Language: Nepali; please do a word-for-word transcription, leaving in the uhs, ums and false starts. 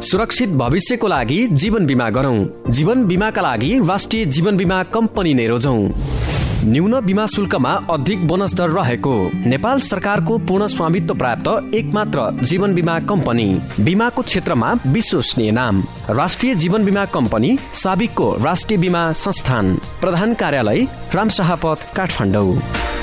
सुरक्षित भविष्यको लागि जीवन बीमा गरौं। जीवन बीमाका लागि राष्ट्रिय जीवन बीमा कम्पनी नै रोजौं। न्यून बीमा शुल्कमा अधिक बोनस दर रहेको नेपाल सरकारको पूर्ण स्वामित्व प्राप्त एकमात्र जीवन बीमा कम्पनी। बीमाको क्षेत्रमा विश्वसनीय नाम राष्ट्रिय जीवन बीमा कम्पनी, साबिकको राष्ट्रिय बीमा संस्थान। प्रधान कार्यालय रामशाहपथ, काठमाडौँ।